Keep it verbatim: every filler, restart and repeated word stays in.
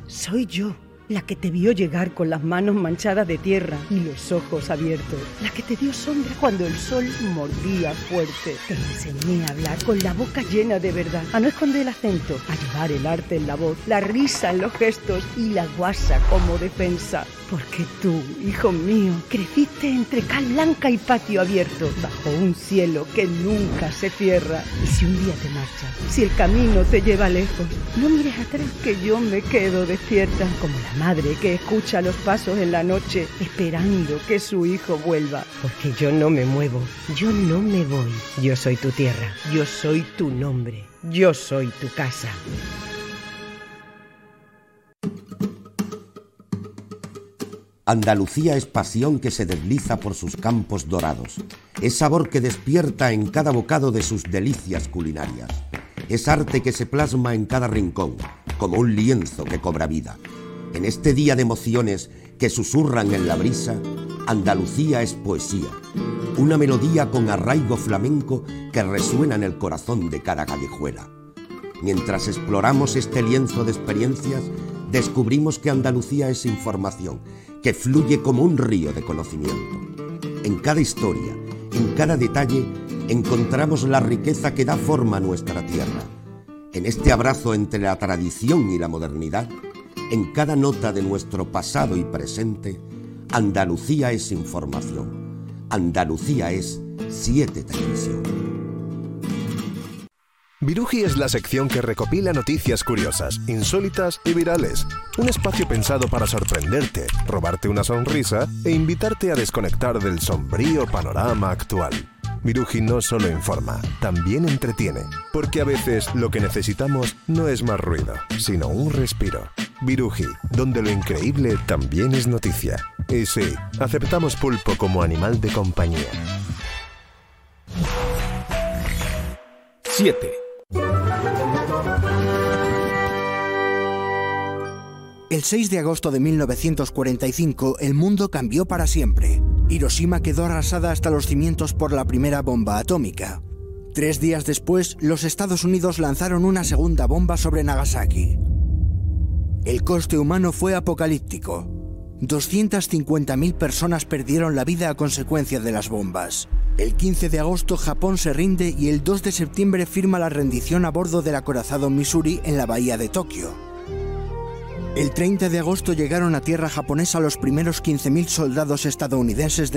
Soy yo, la que te vio llegar con las manos manchadas de tierra y los ojos abiertos. La que te dio sombra cuando el sol mordía fuerte. Te enseñé a hablar con la boca llena de verdad, a no esconder el acento, a llevar el arte en la voz, la risa en los gestos y la guasa como defensa. Porque tú, hijo mío, creciste entre cal blanca y patio abierto, bajo un cielo que nunca se cierra. Y si un día te marchas, si el camino te lleva lejos, no mires atrás que yo me quedo despierta, como la madre que escucha los pasos en la noche, esperando que su hijo vuelva. Porque yo no me muevo, yo no me voy. Yo soy tu tierra, yo soy tu nombre, yo soy tu casa. Andalucía es pasión que se desliza por sus campos dorados. Es sabor que despierta en cada bocado de sus delicias culinarias. Es arte que se plasma en cada rincón, como un lienzo que cobra vida. En este día de emociones que susurran en la brisa, Andalucía es poesía. Una melodía con arraigo flamenco que resuena en el corazón de cada callejuela. Mientras exploramos este lienzo de experiencias, descubrimos que Andalucía es información, que fluye como un río de conocimiento. En cada historia, en cada detalle, encontramos la riqueza que da forma a nuestra tierra. En este abrazo entre la tradición y la modernidad, en cada nota de nuestro pasado y presente, Andalucía es información. Andalucía es siete Televisión. Viruji es la sección que recopila noticias curiosas, insólitas y virales. Un espacio pensado para sorprenderte, robarte una sonrisa e invitarte a desconectar del sombrío panorama actual. Viruji no solo informa, también entretiene, porque a veces lo que necesitamos no es más ruido, sino un respiro. Viruji, donde lo increíble también es noticia. Y sí, aceptamos pulpo como animal de compañía. siete. El seis de agosto de mil novecientos cuarenta y cinco, el mundo cambió para siempre. Hiroshima quedó arrasada hasta los cimientos por la primera bomba atómica. Tres días después, los Estados Unidos lanzaron una segunda bomba sobre Nagasaki. El coste humano fue apocalíptico. doscientas cincuenta mil personas perdieron la vida a consecuencia de las bombas. El quince de agosto, Japón se rinde y el dos de septiembre firma la rendición a bordo del acorazado Missouri en la bahía de Tokio. El treinta de agosto llegaron a tierra japonesa los primeros quince mil soldados estadounidenses de